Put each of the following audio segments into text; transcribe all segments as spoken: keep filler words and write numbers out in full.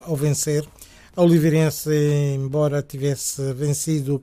ao vencer. A Oliveirense, embora tivesse vencido,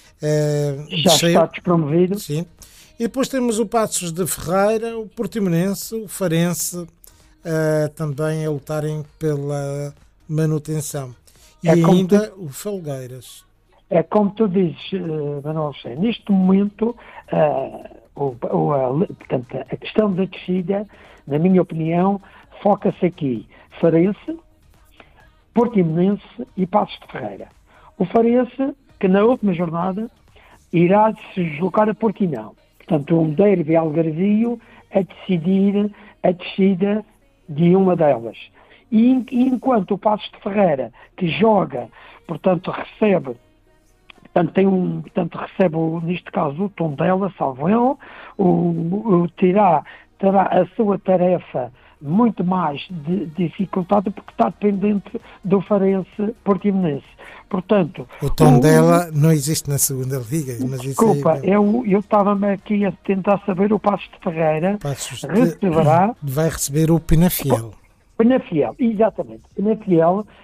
uh, já desceu. Está despromovido. Sim. E depois temos o Paços de Ferreira, o Portimonense, o Farense, uh, também a lutarem pela manutenção. E é ainda tu, o Felgueiras. É como tu dizes, uh, Manuel José, neste momento, uh, o, o, a, portanto, a questão da descida, na minha opinião, foca-se aqui. Farense, Portimonense e Paços de Ferreira. O Farense, que na última jornada irá se deslocar a Portimão. Portanto, um derby algarvio a decidir a descida de uma delas. E, e enquanto o Paços de Ferreira, que joga, portanto, recebe, portanto, tem um, portanto, recebe, neste caso, o Tondela, salvo ele, o, o, terá, terá a sua tarefa muito mais de, dificultada porque está dependente do Farense Portimonense. Portanto, o Tondela o, não existe na segunda liga, mas desculpa, isso aí... eu eu estava aqui a tentar saber. O Paços de Ferreira Passos de, receberá vai receber o Penafiel. Penafiel, exatamente. Penafiel uh,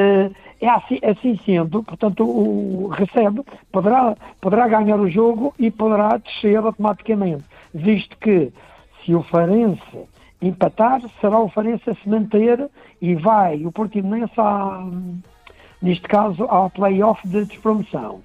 é assim, assim sendo, portanto, o recebe, poderá, poderá ganhar o jogo e poderá descer automaticamente, visto que se o Farense empatar, será o Farense a se manter e vai o Portimonense, a, neste caso, ao play-off de despromoção.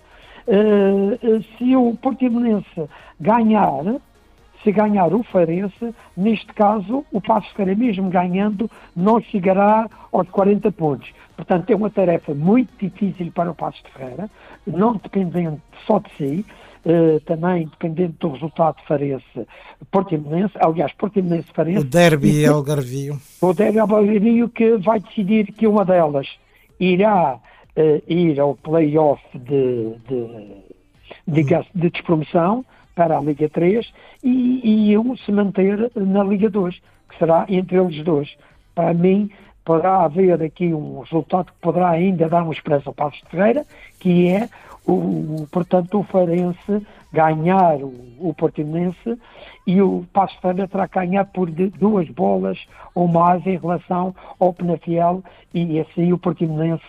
Uh, se o Portimonense ganhar, se ganhar o Farense, neste caso, o Paços de Ferreira, mesmo ganhando, não chegará aos quarenta pontos. Portanto, é uma tarefa muito difícil para o Paços de Ferreira, não dependente só de si, Uh, também dependente do resultado de Farense Portimonense, aliás, Portimonense-Farense. O derby Algarvio. O derby Algarvio, que vai decidir que uma delas irá uh, ir ao play-off de, de, de, de, de despromoção para a Liga três e, e um se manter na Liga dois, que será entre eles dois. Para mim, poderá haver aqui um resultado que poderá ainda dar uma esperança ao Paços de Ferreira, que é O, portanto, o Farense ganhar o, o Portimonense e o Paços de Ferreira terá que ganhar por de, duas bolas ou mais em relação ao Penafiel, e assim o Portimonense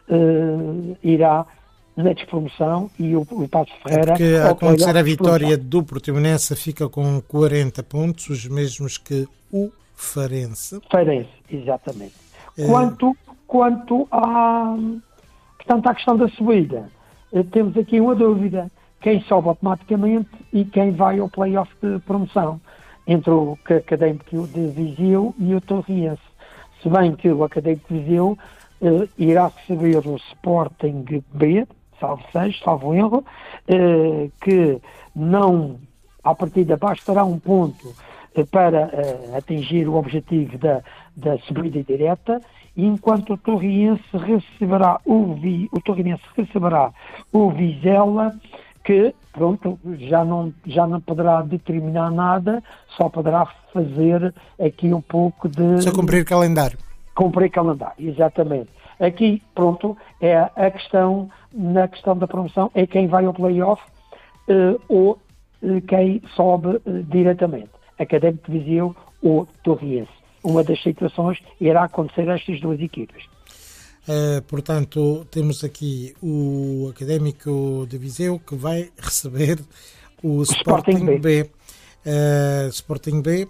uh, irá na despromoção e o, o Paços de Ferreira... É porque, a acontecer a vitória do Portimonense, fica com quarenta pontos, os mesmos que o Farense. Farense, exatamente. É... Quanto, quanto à, portanto, à questão da subida, temos aqui uma dúvida: quem sobe automaticamente e quem vai ao play-off de promoção, entre o Académico de Viseu e o Torriense. Se bem que o Académico de Viseu eh, irá receber o Sporting B, salvo seis, salvo erro, eh, que não, à partida, bastará um ponto eh, para eh, atingir o objetivo da, da subida direta, enquanto o Torriense receberá o, Vi, o Torriense receberá o Vizela, que, pronto, já não, já não poderá determinar nada, só poderá fazer aqui um pouco de... Só cumprir calendário. Cumprir calendário, exatamente. Aqui, pronto, é a questão, na questão da promoção, é quem vai ao play-off uh, ou uh, quem sobe uh, diretamente. Académico de Viseu ou Torriense. Uma das situações irá acontecer a estas duas equipas. Uh, portanto, temos aqui o Académico de Viseu, que vai receber o, o Sporting, Sporting B, B uh, Sporting B,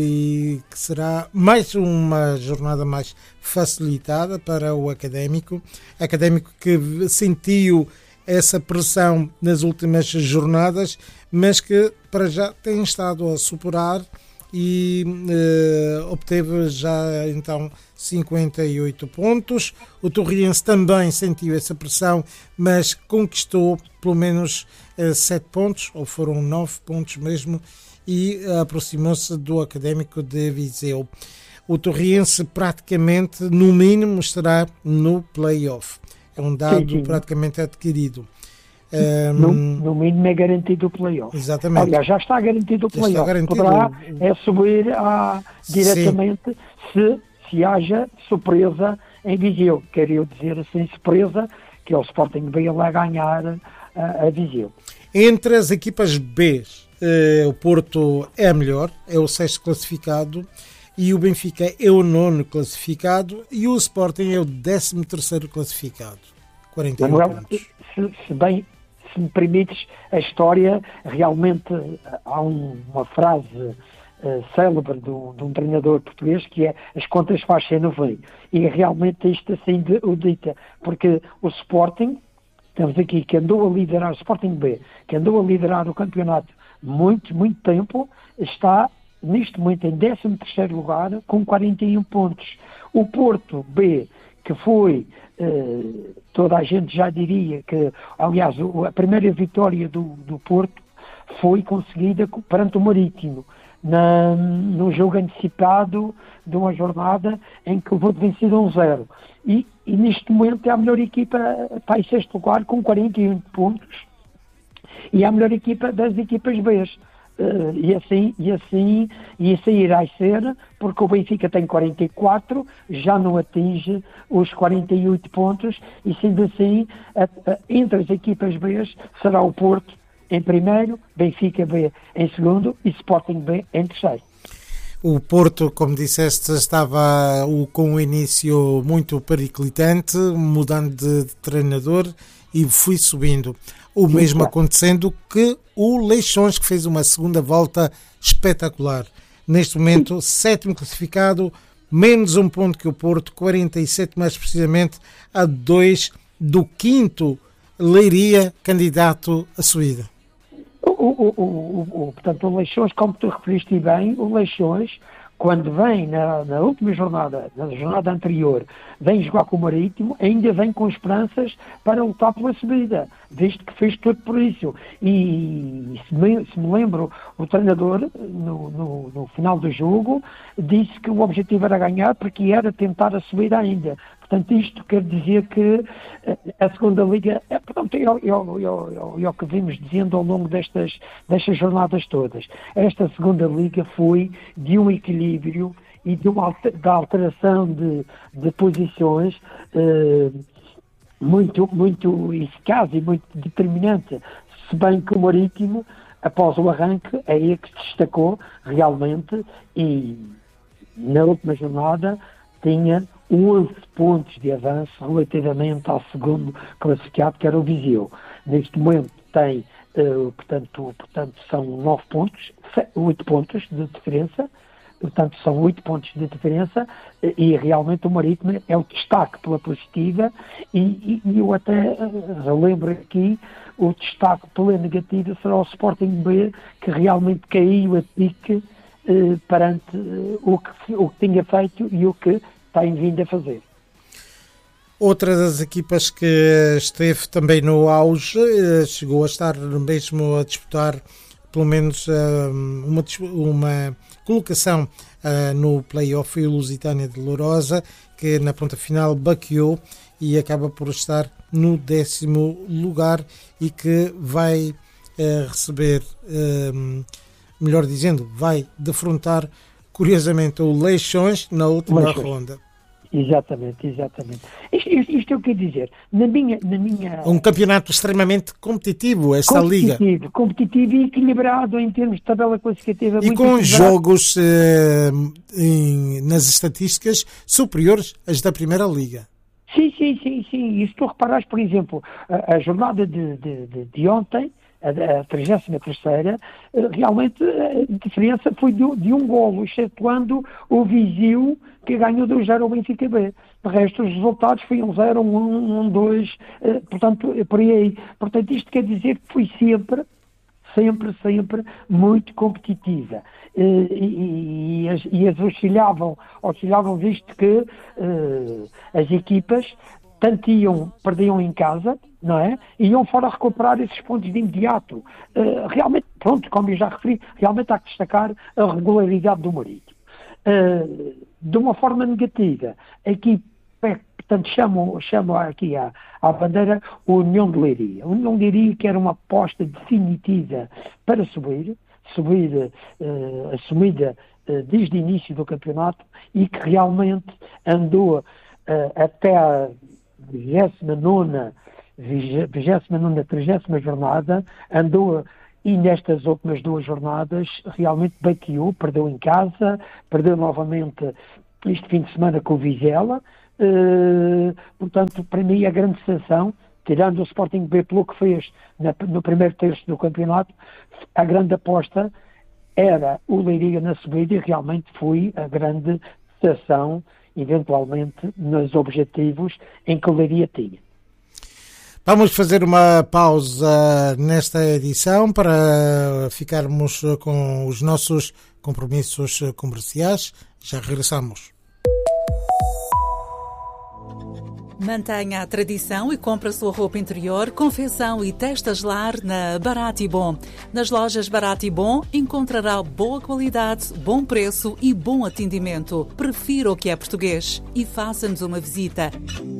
e que será mais uma jornada mais facilitada para o Académico. Académico que sentiu essa pressão nas últimas jornadas, mas que para já tem estado a superar e uh, obteve já então cinquenta e oito pontos. O Torriense também sentiu essa pressão, mas conquistou pelo menos uh, sete pontos, ou foram nove pontos mesmo, e uh, aproximou-se do Académico de Viseu. O Torriense praticamente, no mínimo, estará no play-off. É um dado sim, sim. praticamente adquirido. Um, no, no mínimo é garantido o play-off. Exatamente. Aliás, já está garantido o play-off. Poderá é subir a, diretamente se, se haja surpresa em Viseu. Queria dizer assim, surpresa, que é o Sporting B lá ganhar a, a Viseu. Entre as equipas B, eh, o Porto é melhor, é o sexto classificado, e o Benfica é o nono classificado e o Sporting é o décimo terceiro classificado. quarenta e um Manuel, pontos. Se, se bem, se me permites, a história, realmente há um, uma frase uh, célebre de um, de um treinador português que é: as contas faz-se no veio. E realmente isto assim de, o dita, porque o Sporting, estamos aqui, que andou a liderar, o Sporting B, que andou a liderar o campeonato muito, muito tempo, está neste momento em décimo terceiro lugar com quarenta e um pontos. O Porto B, que foi, eh, toda a gente já diria que, aliás, a primeira vitória do, do Porto foi conseguida perante o Marítimo, na, no jogo antecipado de uma jornada em que levou de vencido um zero. E, e neste momento é a melhor equipa, está em sexto lugar com quarenta e um pontos, e é a melhor equipa das equipas B. Uh, e assim, e assim, e assim irá ser, porque o Benfica tem quarenta e quatro, já não atinge os quarenta e oito pontos, e sendo assim, a, a, entre as equipas B será o Porto em primeiro, Benfica B em segundo e Sporting B em terceiro. O Porto, como disseste, estava com um início muito periclitante, mudando de, de treinador e foi subindo. O mesmo acontecendo que o Leixões, que fez uma segunda volta espetacular. Neste momento, sétimo classificado, menos um ponto que o Porto, quarenta e sete mais precisamente, a dois do quinto Leiria, candidato à subida. O, o, o, o, o, portanto, o Leixões, como tu referiste bem, o Leixões, quando vem na, na última jornada, na jornada anterior, vem jogar com o Marítimo, ainda vem com esperanças para lutar pela subida, visto que fez tudo por isso. E se me, se me lembro, o treinador, no, no, no final do jogo, disse que o objetivo era ganhar porque era tentar a subida ainda. Portanto, isto quer dizer que a segunda liga, é, portanto, é, é, é, é o que vimos dizendo ao longo destas, destas jornadas todas. Esta segunda liga foi de um equilíbrio e de uma da alteração de, de posições eh, muito, muito eficaz e muito determinante, se bem que o Marítimo, após o arranque, é aí que se destacou realmente e na última jornada tinha onze pontos de avanço relativamente ao segundo classificado, que era o Viseu. Neste momento tem, uh, portanto, portanto, são nove pontos, oito pontos de diferença, portanto, são oito pontos de diferença, e realmente o Marítimo é o destaque pela positiva, e, e eu até uh, lembro aqui, o destaque pela negativa será o Sporting B, que realmente caiu a pique uh, perante uh, o, que, o que tinha feito e o que tem vindo a fazer. Outra das equipas que esteve também no auge, chegou a estar mesmo a disputar pelo menos uma, uma colocação no play-off, foi o Lusitânia de Lourosa, que na ponta final baqueou e acaba por estar no décimo lugar e que vai receber, melhor dizendo, vai defrontar curiosamente o Leixões na última Leixões. ronda. Exatamente, exatamente. Isto, isto, isto é o que eu quero dizer. Na minha, na minha... Um campeonato extremamente competitivo, esta competitivo, liga. Competitivo e equilibrado em termos de tabela classificativa. E muito com jogos eh, em, nas estatísticas superiores às da Primeira Liga. Sim, sim, sim, sim. E se tu reparares, por exemplo, a, a jornada de, de, de, de ontem, a trigésima terceira, realmente a diferença foi de, de um golo, excetuando o Viseu, que ganhou dois zero ao Benfica B. De resto, os resultados foi um zero, um um, um dois, portanto, por aí. Portanto, isto quer dizer que foi sempre, sempre, sempre muito competitiva. E, e, e, as, e as oscilavam, oscilavam visto que uh, as equipas tanto iam, perdiam em casa, não é? E iam fora recuperar esses pontos de imediato. Uh, realmente, pronto, como eu já referi, realmente há que destacar a regularidade do Marítimo. Uh, de uma forma negativa, aqui, portanto, chamam, chamam aqui à, à bandeira o União de Leiria. O União de Leiria, que era uma aposta definitiva para subir, subir uh, assumida uh, desde o início do campeonato e que realmente andou uh, até a vigésima nona, vigésima nona, trigésima jornada, andou e nestas últimas duas jornadas realmente bateou, perdeu em casa, perdeu novamente este fim de semana com o Vizela. Uh, portanto, para mim a grande sensação, tirando o Sporting B pelo que fez na, no primeiro terço do campeonato, a grande aposta era o Leiria na subida e realmente foi a grande sensação, eventualmente, nos objetivos em que o Leiria tinha. Vamos fazer uma pausa nesta edição para ficarmos com os nossos compromissos comerciais. Já regressamos. Mantenha a tradição e compre a sua roupa interior, confecção e testas lar na Barato e Bom. Nas lojas Barato e Bom encontrará boa qualidade, bom preço e bom atendimento. Prefira o que é português e faça-nos uma visita.